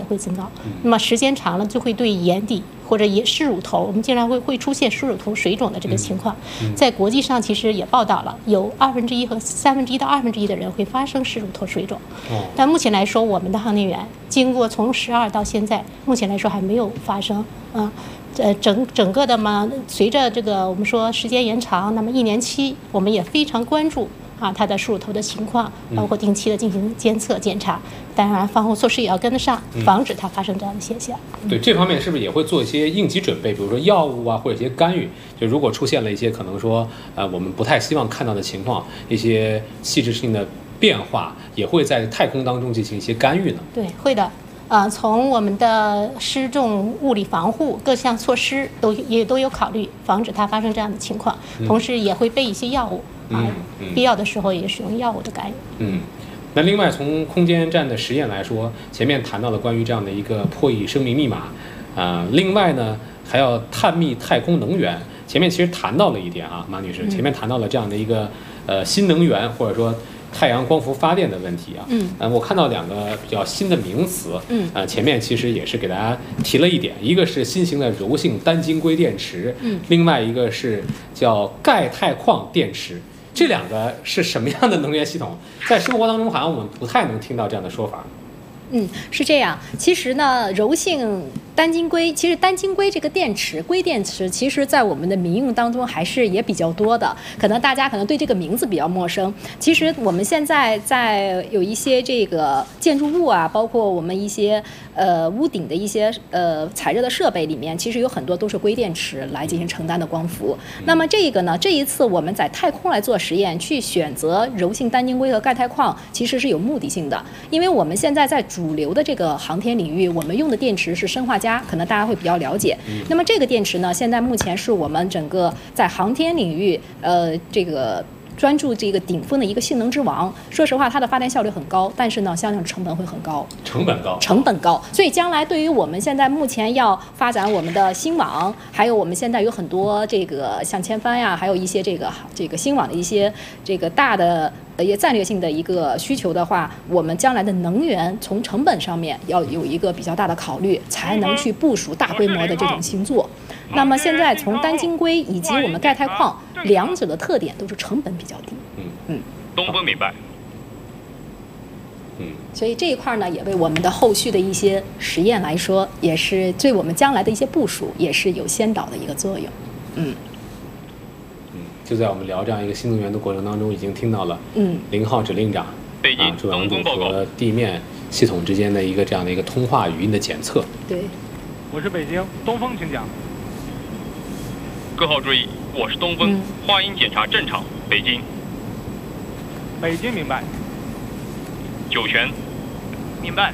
会增高。那么时间长了就会对眼底或者也湿乳头，我们经常会出现湿乳头水肿的这个情况。在国际上其实也报道了，有1/2和1/3到1/2的人会发生湿乳头水肿。但目前来说，我们的航天员经过从12到现在，目前来说还没有发生。整个的嘛，随着这个我们说时间延长，那么1年期我们也非常关注它的湿乳头的情况，包括定期的进行监测检查，当然防护措施也要跟得上，防止它发生这样的现象。 对这方面是不是也会做一些应急准备，比如说药物啊，或者一些干预？就如果出现了一些可能说我们不太希望看到的情况，一些器质性的变化，也会在太空当中进行一些干预呢？对，会的。从我们的失重物理防护各项措施都有考虑，防止它发生这样的情况，同时也会备一些药物必要的时候也使用药物的干预。那另外从空间站的实验来说，前面谈到了关于这样的一个破译生命密码，另外呢还要探秘太空能源。前面其实谈到了一点马女士，前面谈到了这样的一个新能源或者说太阳光伏发电的问题我看到2个比较新的名词，前面其实也是给大家提了一点，一个是新型的柔性单晶硅电池，另外一个是叫钙钛矿电池。这2个是什么样的能源系统？在生活当中好像我们不太能听到这样的说法。是这样。其实呢，柔性单晶硅，其实单晶硅这个电池，硅电池，其实在我们的民用当中还是也比较多的。可能大家对这个名字比较陌生。其实我们现在在有一些这个建筑物包括我们一些屋顶的一些采热的设备里面，其实有很多都是硅电池来进行承担的光伏。那么这个呢，这一次我们在太空来做实验，去选择柔性单晶硅和钙钛矿，其实是有目的性的。因为我们现在在主流的这个航天领域，我们用的电池是砷化镓，可能大家会比较了解。那么这个电池呢，现在目前是我们整个在航天领域这个专注这个顶峰的一个性能之王。说实话，它的发电效率很高，但是呢，相应成本会很高。成本高。所以将来对于我们现在目前要发展我们的星网，还有我们现在有很多这个像千帆呀，还有一些这个星网的一些这个大的也战略性的一个需求的话，我们将来的能源从成本上面要有一个比较大的考虑，才能去部署大规模的这种星座。那么现在从单晶硅以及我们钙钛矿2者的特点都是成本比较低。 东风明白。 所以这一块呢，也为我们的后续的一些实验来说，也是对我们将来的一些部署，也是有先导的一个作用。就在我们聊这样一个新能源的过程当中，已经听到了0号指令长北京主要部和地面系统之间的一个这样的一个通话语音的检测。 对， 我是北京东风，请讲。 各号注意，我是东风，话音检查正常，北京。 北京明白。 酒泉。 明白。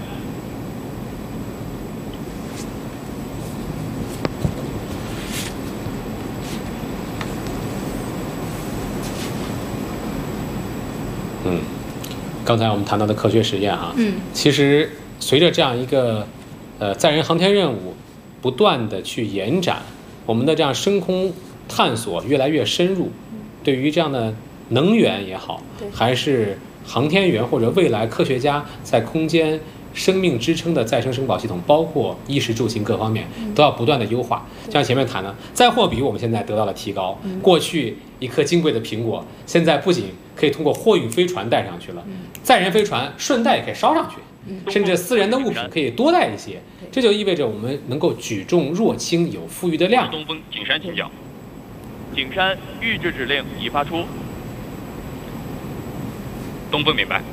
刚才我们谈到的科学实验其实随着这样一个载人航天任务不断的去延展，我们的这样深空探索越来越深入，对于这样的能源也好，还是航天员或者未来科学家在空间生命支撑的再生生保系统，包括衣食住行各方面，都要不断的优化。像前面谈的载货比，我们现在得到了提高。过去一颗金贵的苹果，现在不仅可以通过货运飞船带上去了，载人飞船顺带也可以捎上去，甚至私人的物品可以多带一些。这就意味着我们能够举重若轻，有富裕的量。 东风，景山请讲。 景山，预置指令已发出。 东风明白。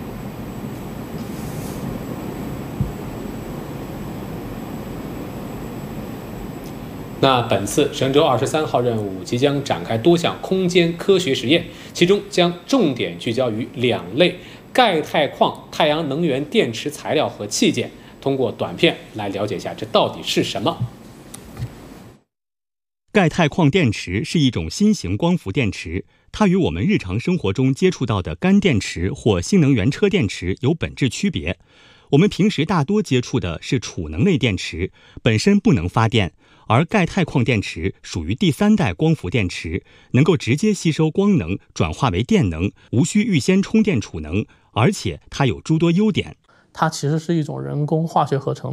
那本次神舟23号任务即将展开多项空间科学实验，其中将重点聚焦于2类钙钛矿太阳能源电池材料和器件。通过短片来了解一下这到底是什么。 钙钛矿电池是一种新型光伏电池，它与我们日常生活中接触到的干电池或新能源车电池有本质区别。我们平时大多接触的是储能类电池，本身不能发电，而钙钛矿电池属于第3代光伏电池，能够直接吸收光能转化为电能，无需预先充电储能，而且它有诸多优点。 它其实是一种人工化学合成